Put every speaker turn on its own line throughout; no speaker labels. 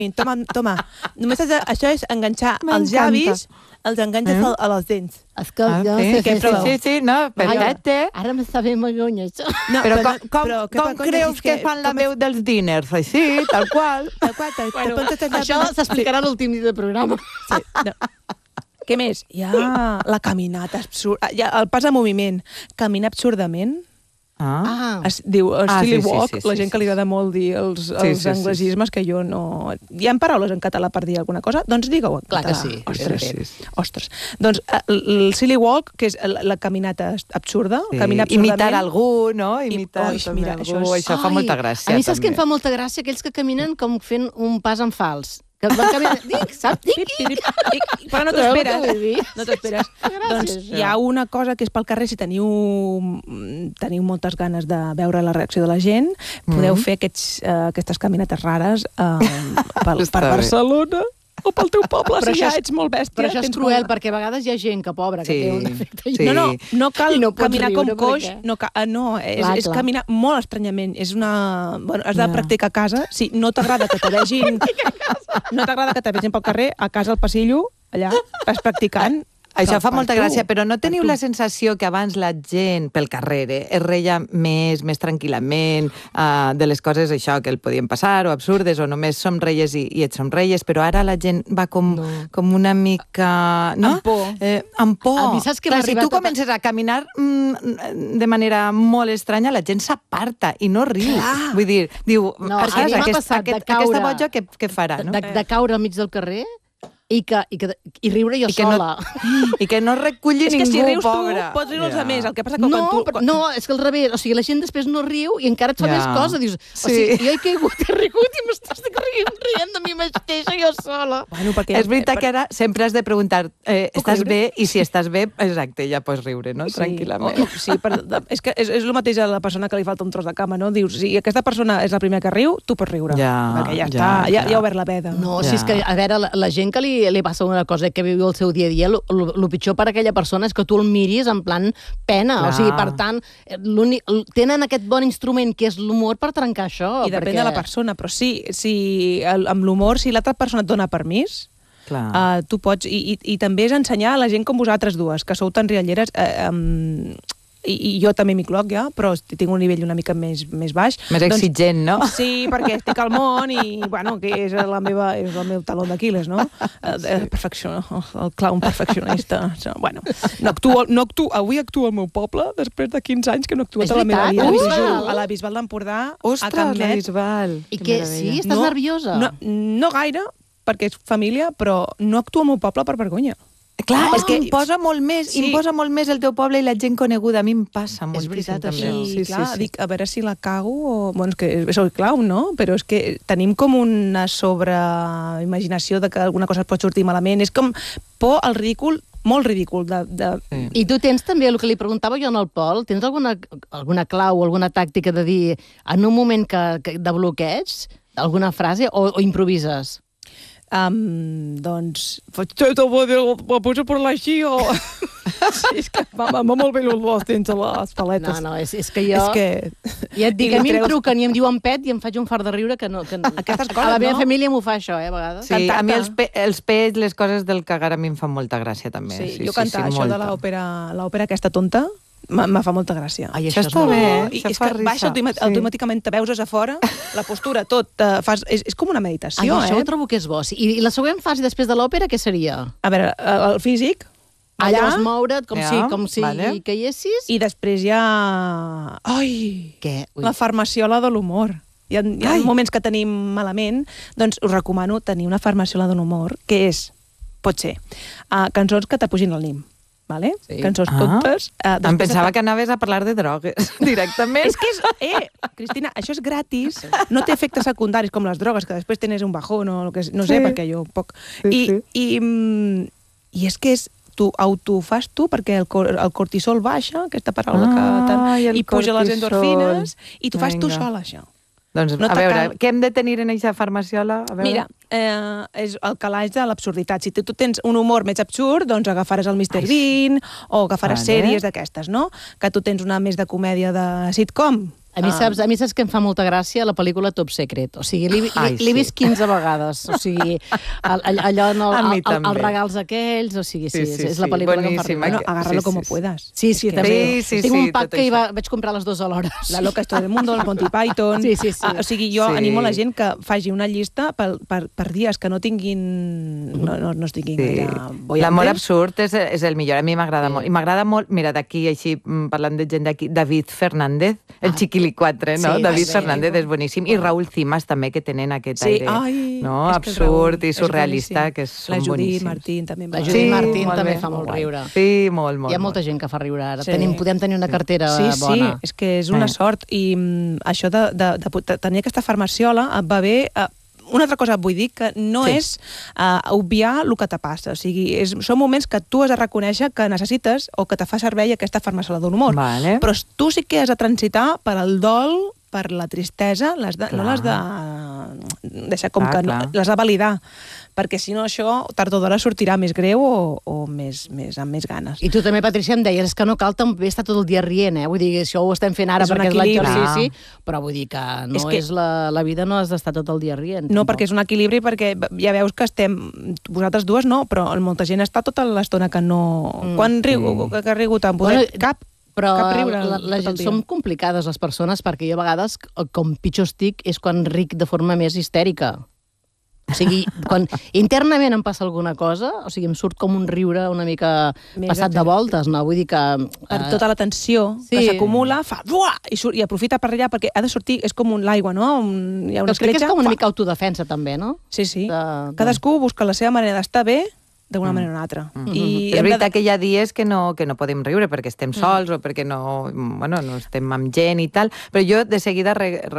Toma. Només això és enganxar els llavis, els enganxes a les dents.
Sí, no, perfecte.
Ara m'està ben vergonya, això.
Però com creus que fan la veu dels diners? Així, tal qual.
Això s'explicarà a l'últim dia del programa.
Què més? Hi ha la caminata absurda, el pas en moviment. Caminar absurdament. Es diu silly walk, la gent que li agrada molt dir els anglesismes, que jo no... Hi ha paraules en català per dir alguna cosa? Doncs digue-ho en català.
Clar que sí.
Ostres. Doncs el silly walk, que és la caminata absurda, caminar absurdament...
Imitar algú, no? Imitar algú, això fa molta gràcia.
A mi saps què em fa molta gràcia? Aquells que caminen com fent un pas en fals. Que van caminar...
Però no t'esperes. Doncs hi ha una cosa que és pel carrer, si teniu moltes ganes de veure la reacció de la gent, podeu fer aquestes caminates rares per Barcelona o pel teu poble, si ja ets molt bèstia.
Però això és cruel, perquè a vegades hi ha gent que pobra, que té un defecte.
No cal caminar com coix, no, és caminar molt estranyament. Has de practicar a casa. Si no t'agrada que te vegin pel carrer, a casa al passillo, allà, vas practicant.
Això fa molta gràcia, però no teniu la sensació que abans la gent pel carrer es reia més tranquil·lament de les coses això que el podien passar o absurdes o només somreies i et somreies, però ara la gent va com una mica... No? Amb por.
A mi saps que
si tu comences a caminar de manera molt estranya, la gent s'aparta i no riu. Vull dir, diu, aquesta boja què farà?
De caure al mig del carrer i riure jo sola.
I que no reculli ningú, pobra.
És que si rius tu, pots riure els altres. El que passa que
no, és que al revés. O sigui, la gent després no riu i encara et fa més cosa. Dius, o sigui, jo he caigut, he rigut i m'estàs rient de mi mateixa jo sola.
És veritat que ara sempre has de preguntar estàs bé? I si estàs bé, exacte, ja pots riure, no? Tranquil·lament.
Sí, és que és el mateix a la persona que li falta un tros de cama, no? Dius, si aquesta persona és la primera que riu, tu pots riure. Perquè ja està, ja ha obert la veda.
No, si és que, a veure, la gent que li passa una cosa que viu el seu dia a dia, el pitjor per a aquella persona és que tu el miris en plan pena. O sigui, per tant, tenen aquest bon instrument que és l'humor per trencar això.
I depèn de la persona, però sí, amb l'humor, si l'altra persona et dona permís, tu pots... I també és ensenyar a la gent com vosaltres dues, que sou tan rialleres... I jo també m'hi cloc ja, però tinc un nivell una mica més baix.
Més exigent, no?
Sí, perquè estic al món i, bueno, que és el meu taló d'Aquiles, no? El clown perfeccionista. Bueno, avui actuo al meu poble, després de 15 anys que no he actuat a la meva vida. A la Bisbal d'Empordà, a Campnet.
La Bisbal.
I què, sí? Estàs nerviosa?
No gaire, perquè és família, però no actuo al meu poble per vergonya.
Clar, és que imposa molt més el teu poble i la gent coneguda. A mi em passa moltíssim també.
Sí, clar, dic, a veure si la cago o... Bueno, és que soc clown, no? Però és que tenim com una sobreimaginació de que alguna cosa pot sortir malament. És com por al ridícul, molt ridícul.
I tu tens també, el que li preguntava jo al Pol, tens alguna clau o alguna tàctica de dir, en un moment de bloqueig, alguna frase, o improvises?
Doncs me poso per l'així o... Sí, és que va molt bé els dents a les paletes.
No, és que jo... Ja et dic, a mi em truquen i em diuen pet i em faig un fart de riure que no...
Aquestes coses,
a la meva família m'ho fa això, a vegades.
Sí, a mi els pets, les coses del cagar a mi em fan molta gràcia també.
Sí, jo cantar això de l'òpera aquesta tonta me fa molta gràcia.
Ai, això està bé,
és que baixa automàticament, te veus a fora, la postura, tot, és com una meditació,
Això ho trobo que és bo. I la següent fase després de l'òpera, què seria?
A veure, el físic,
allà moure't com si caiessis.
I després hi ha... La farmaciola de l'humor. Hi ha moments que tenim malament, doncs us recomano tenir una farmaciola de l'humor, que pot ser cançons que t'apugin el nim. Vale? Sí. Cançons tontes.
Em pensava que anaves a parlar de drogues directament.
És que Cristina, això és gratis, no té efectes secundaris com les drogues, que després tens un bajón o el que no sé, perquè jo poc... I és que t'ho fas tu, perquè el cortisol baixa, aquesta paraula i puja les endorfines, i t'ho fas tu sola, això.
Doncs, a veure, què hem de tenir en aquesta farmaciola?
Mira, és el calaix de l'absurditat. Si tu tens un humor més absurd, doncs agafaràs el Mr. Bean o agafaràs sèries d'aquestes, no? Que tu tens una més de comèdia de sitcom,
A mi saps que em fa molta gràcia la pel·lícula Top Secret. O sigui, l'he vist 15 vegades. O sigui, allò, els regals aquells, o sigui, sí, és la pel·lícula que em fa riure.
Bueno, agárralo como puedas.
Sí, també. Tinc un pack que vaig comprar les dues alhora.
La loca esto del mundo, el Monty Python...
Sí.
O sigui, jo animo la gent que faci una llista per dies que no tinguin... No estiguin gaire...
L'amor absurd és el millor. A mi m'agrada molt. I m'agrada molt, mira, d'aquí, així, parlant de gent d'aquí, David Fernández, el Chiquili 4, no? David Fernández és boníssim. I Raúl Cimas també, que tenen aquest aire absurd i surrealista, que són boníssims.
La Judit Martín també.
La Judit Martín també fa molt riure.
Sí, molt.
Hi ha molta gent que fa riure ara. Podem tenir una cartera bona.
Sí, és que és una sort. I això de tenir aquesta farmaciola et va bé... Una altra cosa vull dir, que no és obviar el que te passa. O sigui, són moments que tu has de reconèixer que necessites o que te fa servei aquesta farmaciola d'un humor.
Vale.
Però tu sí que has de transitar per el dol, per la tristesa, no l'has de deixar com que... L'has de validar. Perquè si no això, tard o d'hora, sortirà més greu o amb més ganes.
I tu també, Patrícia, em deies que no cal també estar tot el dia rient, Vull dir, això ho estem fent ara perquè és l'exercici, però vull dir que no és la vida, no has d'estar tot el dia rient.
No, perquè és un equilibri, perquè ja veus que estem... Vosaltres dues no, però molta gent està tota l'estona que no... Quan riu, que ha rigut amb cap...
Però la gent som complicades, les persones, perquè jo a vegades, com pitjor estic, és quan ric de forma més histèrica. O sigui, quan internament em passa alguna cosa, o sigui, em surt com un riure una mica passat de voltes, no? Vull dir que...
Per tota la tensió que s'acumula, fa... I aprofita per allà, perquè ha de sortir, és com l'aigua, no? Hi ha una escletxa...
Crec que és com una mica autodefensa, també, no?
Sí. Cadascú busca la seva manera d'estar bé d'una manera o una altra.
I és veritat que hi ha dies que no podem riure perquè estem sols o perquè no estem amb gent i tal, però jo de seguida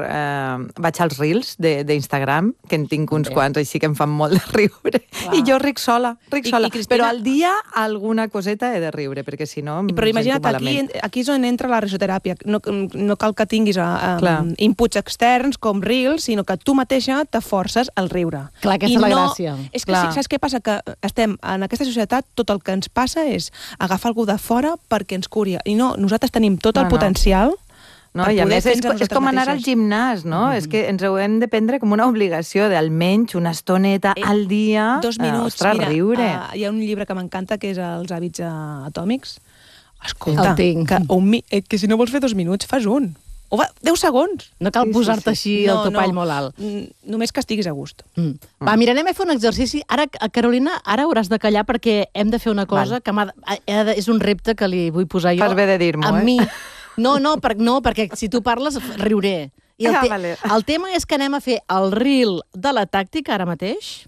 vaig als reels d'Instagram, que en tinc uns quants, així que em fan molt de riure, i jo ric sola, però al dia alguna coseta he de riure, perquè si no em
sento malament. Però imagina't, aquí és on entra la risoteràpia. No cal que tinguis inputs externs com reels, sinó que tu mateixa te forces al riure.
Clar, aquesta és la gràcia.
És que saps què passa? Que estem en aquesta societat, tot el que ens passa és agafar algú de fora perquè ens curi. I no, nosaltres tenim tot el potencial
per poder fer ens a nosaltres mateixes. És com anar al gimnàs, no? És que ens ho hem de prendre com una obligació d'almenys una estoneta al dia.
2 minuts.
Mira, riure.
Hi ha un llibre que m'encanta, que és Els hàbits atòmics. Escolta, que si no vols fer 2 minuts, fas un. O 10 segons.
No cal posar-te així el topall molt alt.
Només que estiguis a gust.
Va, mira, anem a fer un exercici. Ara, Carolina, hauràs de callar perquè hem de fer una cosa que és un repte que li vull posar jo.
Fas bé de dir-m'ho,
mi. No, perquè si tu parles, riuré. I el tema és que anem a fer el reel de la tàctica ara mateix.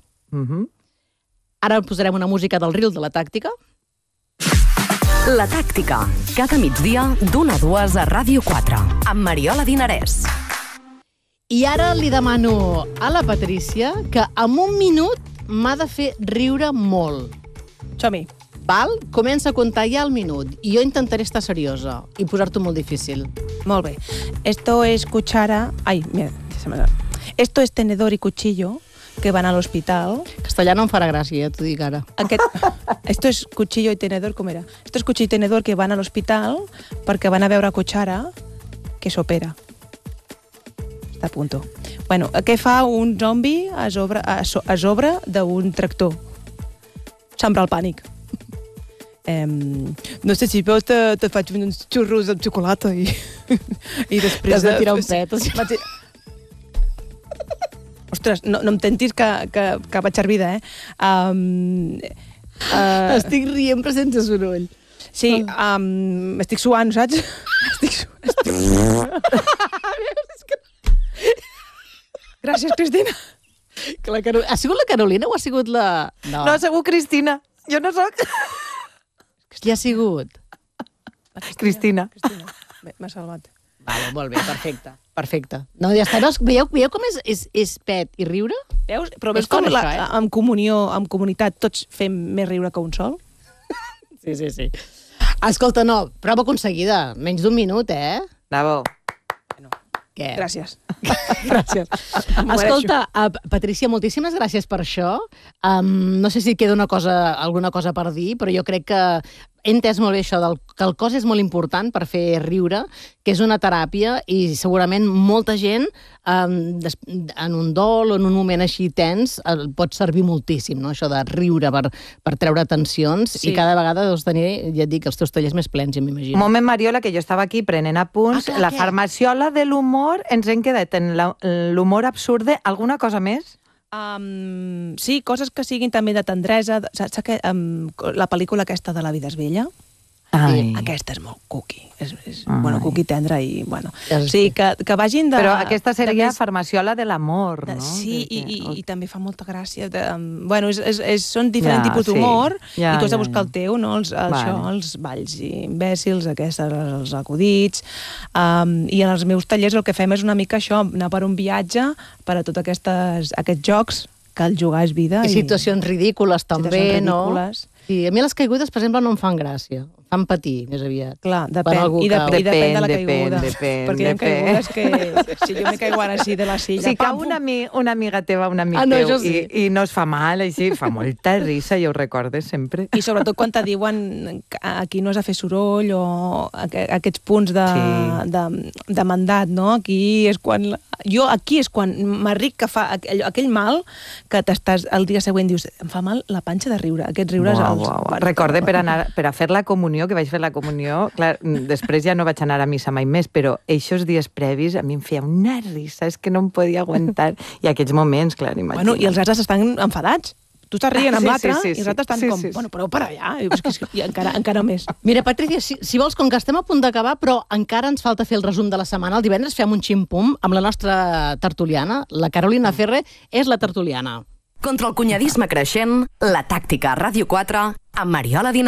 Ara posarem una música del reel de la tàctica.
La tàctica, cada migdia d'1 a 2 a Ràdio 4, amb Mariola Dinarès.
I ara li demano a la Patrícia que en 1 minut m'ha de fer riure molt.
Som-hi.
Val? Comença a comptar ja el minut. I jo intentaré estar seriosa i posar-t'ho molt difícil.
Molt bé. Esto es cuchara... Ai, mira, se me... Esto es tenedor y cuchillo que van al hospital.
Castellà no em farà gràcia, t'ho dic ara.
Esto es cuchillo y tenedor, com era? Esto es cuchillo y tenedor que van al hospital perquè van a veure cuchara que s'opera. Està a punto. Bueno, què fa un zombi a sobre d'un tractor? Sembra el pànic. No sé si veus, te faig uns xurros amb xocolata i després...
T'has de tirar un pet.
Ostres, no em tentis que vaig servida,
Estic rient però sense soroll.
Sí, estic suant, saps? Gràcies, Cristina.
Ha sigut la Carolina o ha sigut la...
No, ha sigut Cristina. Jo no soc.
Qui ha sigut?
Cristina. M'ha salvat.
Vale, molt bé, perfecte. No, ja està. Veieu com és pet i riure?
Veus? Però veus com en comunió, en comunitat, tots fem més riure que un sol?
Sí. Escolta, no, prova aconseguida. Menys d'1 minut,
Bravo.
Què?
Gràcies.
Gràcies. Escolta, Patrícia, moltíssimes gràcies per això. No sé si queda alguna cosa per dir, però jo crec que he entès molt bé això, que el cos és molt important per fer riure, que és una teràpia i segurament molta gent en un dol o en un moment així tens pot servir moltíssim, no? Això de riure per treure tensions i cada vegada deus tenir, ja et dic, els teus tallers més plens, m'imagino.
Un moment, Mariola, que jo estava aquí prenent apunts. La farmaciola de l'humor, ens hem quedat en l'humor absurde. Alguna cosa més?
Sí, coses que siguin també de tendresa. Saps que la pel·lícula aquesta de La vida és bella? Aquesta és molt cookie. Bueno, cookie tendra i, bueno... Sí, que vagin de...
Però aquesta seria farmaciola de l'amor, no?
Sí, i també fa molta gràcia. Bueno, són diferents tipus d'humor i tu has de buscar el teu, no? Els balls imbècils, els acudits... I en els meus tallers el que fem és una mica això, anar per un viatge per a tots aquests jocs que el jugar és vida.
I situacions ridícules també, no? I a mi les caigudes, per exemple, no em fan gràcia. Fan patir, més aviat.
Clar, depèn. I depèn de la caiguda. Perquè hi ha caigudes que... Si jo me caigo ara així de la silla...
Si cau una amiga teva, un amic teu, i no es fa mal, així, fa molta risa, jo ho recordes sempre.
I sobretot quan te diuen aquí no has de fer soroll o aquests punts de mandat, no? Aquí és quan m'arric que fa aquell mal que t'estàs el dia següent dius, em fa mal la panxa de riure. Aquests riures...
Recorde per a fer la comunió, que vaig fer la comunió, clar, després ja no vaig anar a missa mai més, però aquests dies previs a mi em feia una risa, és que no em podia aguantar. I aquests moments, clar, imagina't.
Bueno, i els altres estan enfadats. Tu estàs rient amb l'altre i els altres estan com, bueno, però per allà, i encara més.
Mira, Patricia, si vols, com que estem a punt d'acabar, però encara ens falta fer el resum de la setmana, el divendres fem un ximpum amb la nostra tertuliana, la Carolina Ferre és la tertuliana.
Contra el cunyadisme creixent, La Tàctica, Ràdio 4, amb Mariola Dinarès.